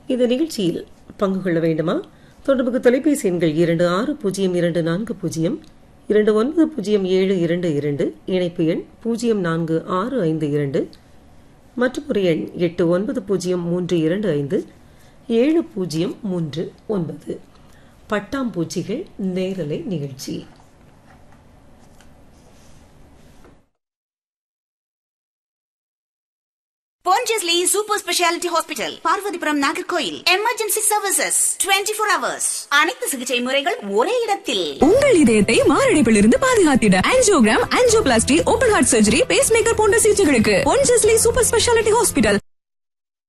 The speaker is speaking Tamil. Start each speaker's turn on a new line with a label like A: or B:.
A: இந்த நிகழ்ச்சியில் பங்கு கொள்ள வேண்டுமா? தொடர்புக்கு தொலைபேசி எண்கள் 260240 290722, இணைப்பு எண் 04652 மற்றும் ஒரு எண் 8903257039. பட்டாம்பூச்சிகள் நேரலை நிகழ்ச்சி.
B: Pondicherry Super Speciality Hospital, Parvathipuram Nagercoil. Emergency services 24 hours. அனைத்து சிகிச்சை முறைகள் ஒரே இடத்தில்.
C: உங்கள் இதயத்தை மாரடைப்பிலிருந்து பாதுகாத்திட angiogram, angioplasty, open heart surgery, base maker போன்ற சிகிச்சைகளுக்கு Pondicherry Super Speciality Hospital.